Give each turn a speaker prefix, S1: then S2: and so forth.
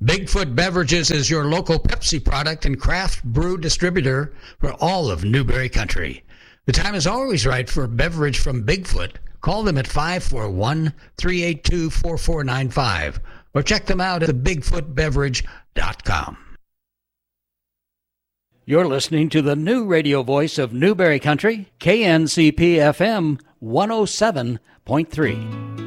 S1: Bigfoot Beverages is your local Pepsi product and craft brew distributor for all of Newberry Country. The time is always right for a beverage from Bigfoot. Call them at 541-382-4495 or check them out at thebigfootbeverage.com. You're listening to the new radio voice of Newberry Country, KNCP-FM 107.3.